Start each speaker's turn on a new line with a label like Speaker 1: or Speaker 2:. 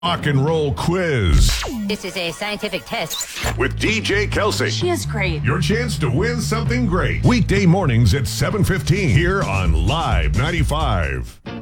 Speaker 1: Rock and roll quiz
Speaker 2: This is a scientific test.
Speaker 1: with DJ Kelsey.
Speaker 3: She is great.
Speaker 1: Your chance to win something great. Weekday mornings at 7:15 here on Live 95.